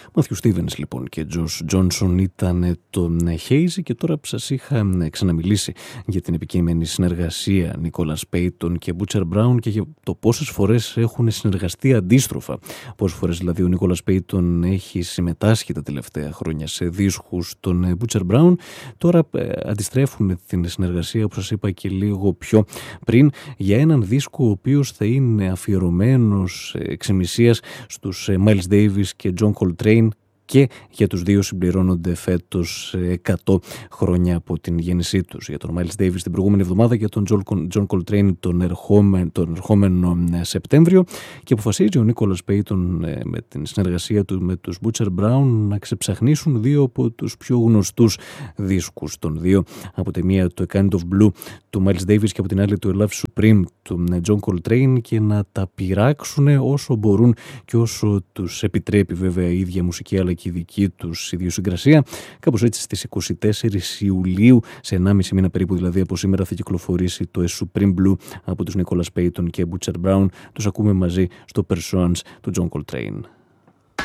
Μάθιου Στίβενς λοιπόν και Τζος Τζόνσον ήταν τον Hazy, και τώρα σας είχα ξαναμιλήσει για την επικείμενη συνεργασία Νίκολας Πέιτον και Butcher Brown και για το πόσες φορές έχουν συνεργαστεί αντίστροφα. Πόσες φορές δηλαδή ο Νίκολας Πέιτον έχει συμμετάσχει τα τελευταία χρόνια σε δίσκους των Butcher Brown. Τώρα αντιστρέφουν την συνεργασία, όπως σας είπα και λίγο πιο πριν, για έναν δίσκο ο οποίος θα είναι αφιερωμένος εξ ημισίας στους Miles Davis και John Coltrane, και για τους δύο συμπληρώνονται φέτος 100 χρόνια από την γέννησή τους. Για τον Miles Davis την προηγούμενη εβδομάδα, για τον John Coltrane τον ερχόμενο Σεπτέμβριο, και αποφασίζει ο Νίκολας Πέιτον με την συνεργασία του με τους Butcher Brown να ξεψαχνίσουν δύο από τους πιο γνωστούς δίσκους των δύο. Από τη μία το A Kind of Blue του Miles Davis και από την άλλη το A Love Supreme του John Coltrane, και να τα πειράξουν όσο μπορούν και όσο τους επιτρέπει βέβαια η ίδια μουσική αλλά και η δική τους ιδιοσυγκρασία. Κάπως έτσι στις 24 Ιουλίου, σε 1,5 μήνα περίπου δηλαδή από σήμερα, θα κυκλοφορήσει το A Supreme Blue από τους Nicholas Payton και Butcher Brown. Τους ακούμε μαζί στο Pursuance του John Coltrane.